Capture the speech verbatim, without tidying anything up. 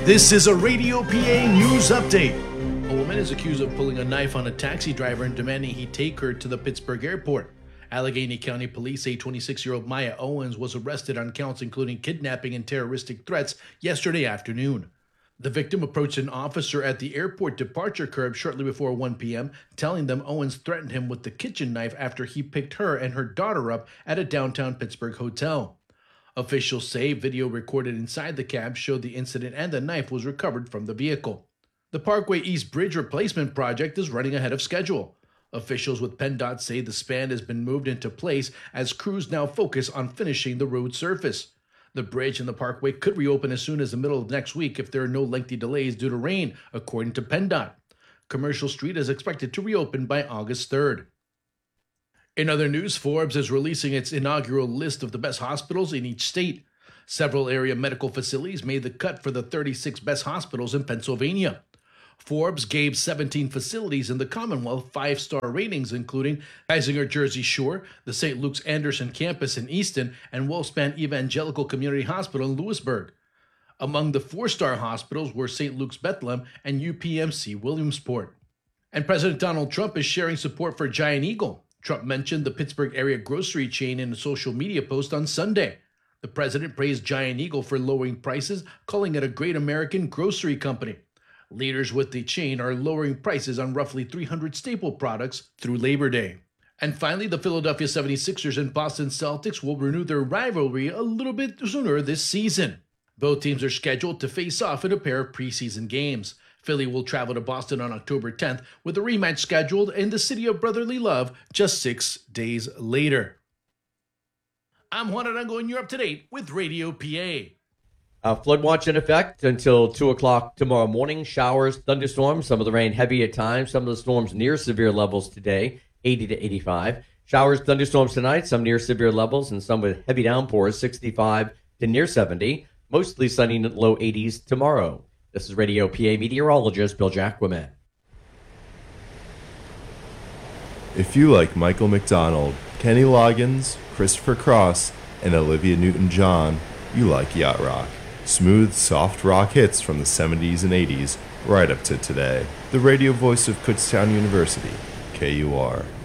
This is a Radio P A news update. A woman is accused of pulling a knife on a taxi driver and demanding he take her to the Pittsburgh airport. Allegheny County Police say twenty-six-year-old Maya Owens was arrested on counts including kidnapping and terroristic threats yesterday afternoon. The victim approached an officer at the airport departure curb shortly before one p.m., telling them Owens threatened him with the kitchen knife after he picked her and her daughter up at a downtown Pittsburgh hotel. Officials say video recorded inside the cab showed the incident and the knife was recovered from the vehicle. The Parkway East Bridge replacement project is running ahead of schedule. Officials with PennDOT say the span has been moved into place as crews now focus on finishing the road surface. The bridge and the parkway could reopen as soon as the middle of next week if there are no lengthy delays due to rain, according to PennDOT. Commercial Street is expected to reopen by August third. In other news, Forbes is releasing its inaugural list of the best hospitals in each state. Several area medical facilities made the cut for the thirty-six best hospitals in Pennsylvania. Forbes gave seventeen facilities in the Commonwealth five-star ratings, including Geisinger Jersey Shore, the Saint Luke's Anderson campus in Easton, and Wolfspan Evangelical Community Hospital in Lewisburg. Among the four-star hospitals were Saint Luke's Bethlehem and U P M C Williamsport. And President Donald Trump is sharing support for Giant Eagle. Trump mentioned the Pittsburgh area grocery chain in a social media post on Sunday. The president praised Giant Eagle for lowering prices, calling it a great American grocery company. Leaders with the chain are lowering prices on roughly three hundred staple products through Labor Day. And finally, the Philadelphia seventy-sixers and Boston Celtics will renew their rivalry a little bit sooner this season. Both teams are scheduled to face off in a pair of preseason games. Philly will travel to Boston on October tenth, with a rematch scheduled in the city of brotherly love just six days later. I'm Juan Arango, and you're up to date with Radio P A. Uh, flood watch in effect until two o'clock tomorrow morning. Showers, thunderstorms, some of the rain heavy at times, some of the storms near severe levels today, eighty to eighty-five. Showers, thunderstorms tonight, some near severe levels, and some with heavy downpours, sixty-five to near seventy. Mostly sunny in the low eighties tomorrow. This is Radio P A meteorologist Bill Jacquemin. If you like Michael McDonald, Kenny Loggins, Christopher Cross, and Olivia Newton-John, you like yacht rock. Smooth, soft rock hits from the seventies and eighties, right up to today. The radio voice of Kutztown University, K U R.